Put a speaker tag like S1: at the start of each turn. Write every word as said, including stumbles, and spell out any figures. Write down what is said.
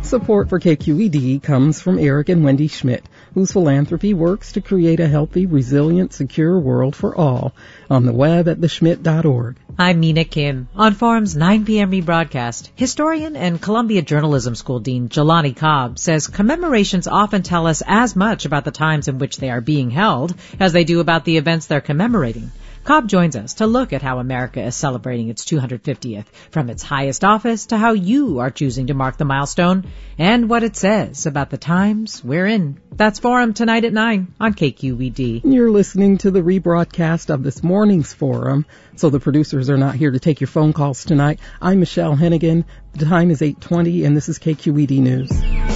S1: Support for K Q E D comes from Eric and Wendy Schmidt, whose philanthropy works to create a healthy, resilient, secure world for all. On the web at the schmidt dot org.
S2: I'm Mina Kim. On Forum's nine p.m. rebroadcast, historian and Columbia Journalism School Dean Jelani Cobb says commemorations often tell us as much about the times in which they are being held as they do about the events they're commemorating. Cobb joins us to look at how America is celebrating its two hundred fiftieth, from its highest office to how you are choosing to mark the milestone, and what it says about the times we're in. That's Forum tonight at nine on K Q E D.
S1: You're listening to the rebroadcast of this morning's Forum, so the producers are not here to take your phone calls tonight. I'm Michelle Hennigan. The time is eight twenty, and this is K Q E D News.